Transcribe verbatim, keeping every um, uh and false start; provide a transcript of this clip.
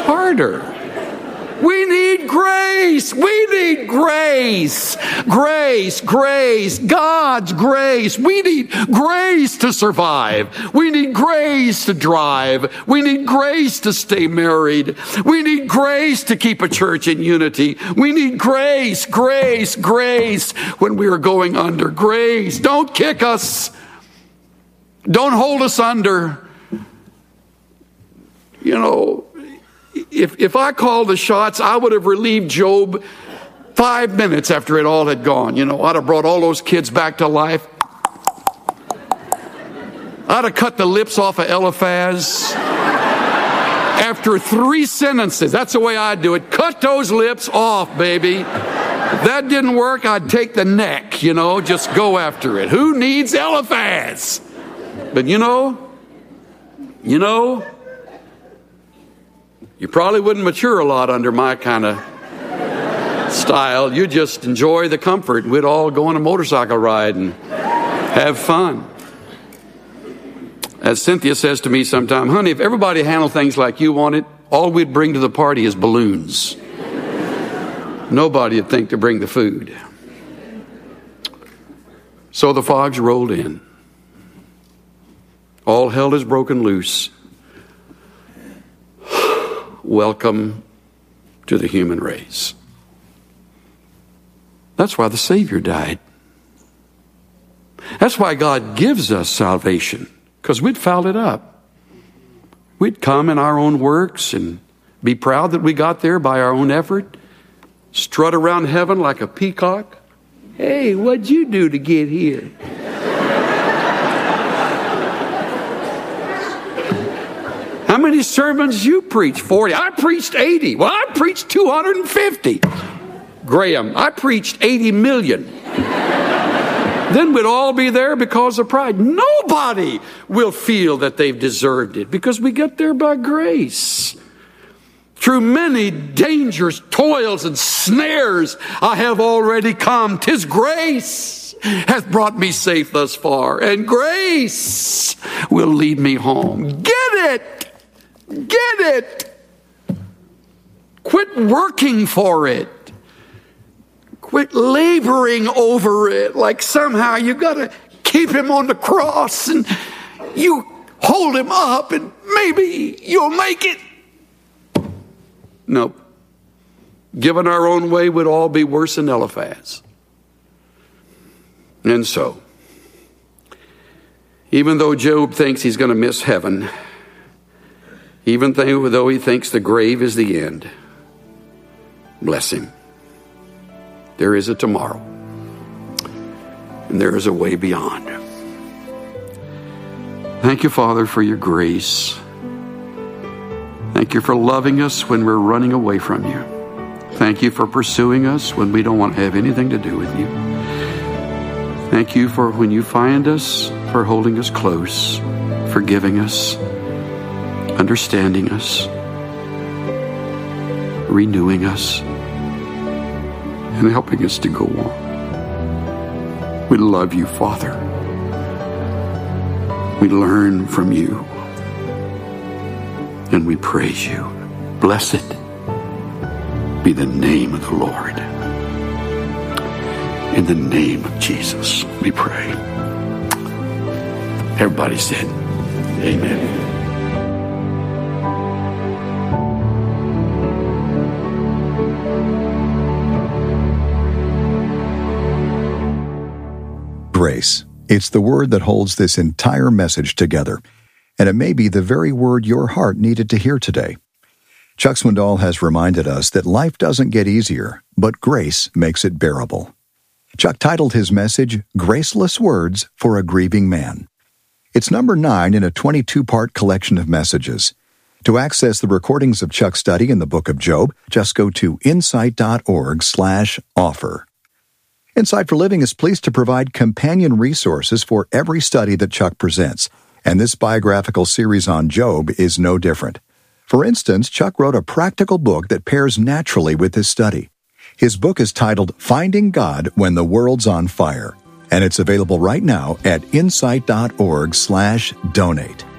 harder. We need grace. We need grace. Grace, grace, God's grace. We need grace to survive. We need grace to drive. We need grace to stay married. We need grace to keep a church in unity. We need grace, grace, grace when we are going under. Grace. Don't kick us. Don't hold us under. You know, If if I called the shots, I would have relieved Job five minutes after it all had gone. You know, I'd have brought all those kids back to life. I'd have cut the lips off of Eliphaz. After three sentences, that's the way I'd do it. Cut those lips off, baby. If that didn't work, I'd take the neck, you know, just go after it. Who needs Eliphaz? But you know, you know, you probably wouldn't mature a lot under my kind of style. You just enjoy the comfort. We'd all go on a motorcycle ride and have fun. As Cynthia says to me sometime, honey, if everybody handled things like you wanted, all we'd bring to the party is balloons. Nobody would think to bring the food. So the fogs rolled in. All hell is broken loose. Welcome to the human race. That's why the Savior died. That's why God gives us salvation, because we'd fouled it up. We'd come in our own works and be proud that we got there by our own effort, strut around heaven like a peacock. Hey, what'd you do to get here? How many sermons you preach? forty. I preached eighty. Well, I preached two hundred fifty. Graham, I preached eighty million. Then we'd all be there because of pride. Nobody will feel that they've deserved it because we get there by grace. Through many dangers, toils, and snares I have already come. 'Tis grace hath brought me safe thus far, and grace will lead me home. Get it! Get it! Quit working for it. Quit laboring over it like somehow you got to keep him on the cross and you hold him up and maybe you'll make it. Nope. Given our own way, would all be worse than Eliphaz. And so, even though Job thinks he's going to miss heaven, even though he thinks the grave is the end, bless him. There is a tomorrow, and there is a way beyond. Thank you, Father, for your grace. Thank you for loving us when we're running away from you. Thank you for pursuing us when we don't want to have anything to do with you. Thank you for when you find us, for holding us close, forgiving us, understanding us, renewing us, and helping us to go on. We love you, Father. We learn from you, and we praise you. Blessed be the name of the Lord. In the name of Jesus, we pray. Everybody said, amen. Grace. It's the word that holds this entire message together, and it may be the very word your heart needed to hear today. Chuck Swindoll has reminded us that life doesn't get easier, but grace makes it bearable. Chuck titled his message, Graceless Words for a Grieving Man. It's number nine in a twenty-two part collection of messages. To access the recordings of Chuck's study in the book of Job, just go to insight.org slash offer. Insight for Living is pleased to provide companion resources for every study that Chuck presents, and this biographical series on Job is no different. For instance, Chuck wrote a practical book that pairs naturally with his study. His book is titled Finding God When the World's on Fire, and it's available right now at insight.org slash donate.